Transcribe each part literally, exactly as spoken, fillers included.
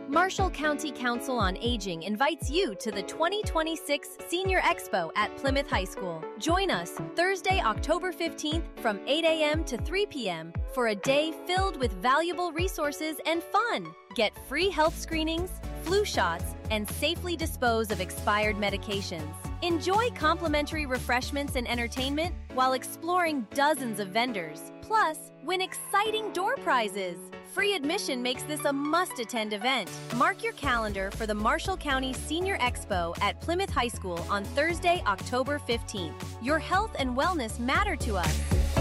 Marshall County Council on Aging invites you to the twenty twenty-six Senior Expo at Plymouth High School. Join us Thursday, October fifteenth from eight a.m. to three p.m. for a day filled with valuable resources and fun. Get free health screenings, flu shots, and safely dispose of expired medications. Enjoy complimentary refreshments and entertainment while exploring dozens of vendors. Plus, win exciting door prizes. Free admission makes this a must-attend event. Mark your calendar for the Marshall County Senior Expo at Plymouth High School on Thursday, October fifteenth. Your health and wellness matter to us.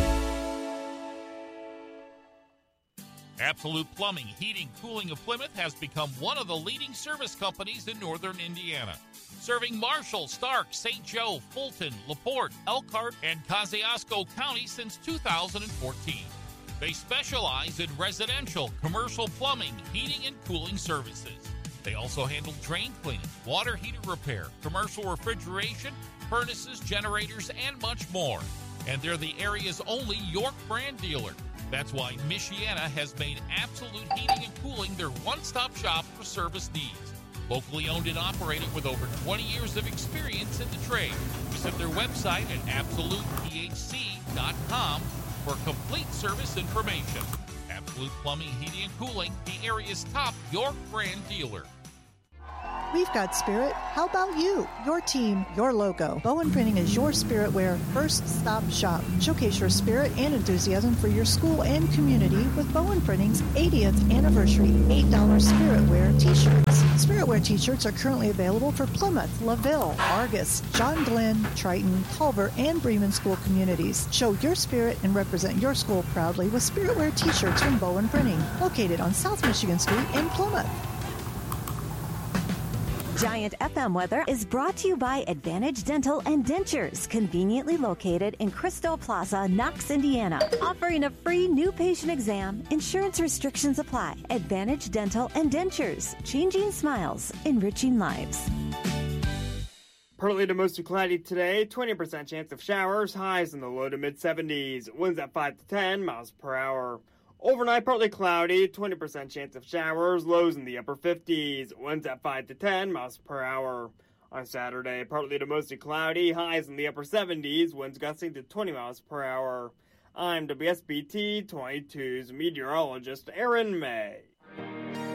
Absolute Plumbing, Heating, Cooling of Plymouth has become one of the leading service companies in northern Indiana. Serving Marshall, Stark, Saint Joe, Fulton, LaPorte, Elkhart, and Kosciuszko County since two thousand fourteen. They specialize in residential, commercial plumbing, heating, and cooling services. They also handle drain cleaning, water heater repair, commercial refrigeration, furnaces, generators, and much more. And they're the area's only York brand dealer. That's why Michiana has made Absolute Heating and Cooling their one-stop shop for service needs. Locally owned and operated with over twenty years of experience in the trade. Visit their website at absolute p h c dot com for complete service information. Absolute Plumbing, Heating, and Cooling, the area's top York brand dealer. We've got spirit. How about you? Your team, your logo. Bowen Printing is your spirit wear first stop shop. Showcase your spirit and enthusiasm for your school and community with Bowen Printing's eightieth anniversary eight dollars spirit wear t-shirts. Spirit wear t-shirts are currently available for Plymouth, LaVille, Argus, John Glenn, Triton, Culver, and Bremen school communities. Show your spirit and represent your school proudly with spirit wear t-shirts from Bowen Printing, located on South Michigan Street in Plymouth. Giant F M weather is brought to you by Advantage Dental and Dentures, conveniently located in Crystal Plaza, Knox, Indiana. Offering a free new patient exam. Insurance restrictions apply. Advantage Dental and Dentures, changing smiles, enriching lives. Partly to mostly cloudy today, twenty percent chance of showers, highs in the low to mid seventies, winds at five to ten miles per hour. Overnight, partly cloudy, twenty percent chance of showers, lows in the upper fifties, winds at five to ten miles per hour. On Saturday, partly to mostly cloudy, highs in the upper seventies, winds gusting to twenty miles per hour. I'm W S B T twenty-two's meteorologist Aaron May.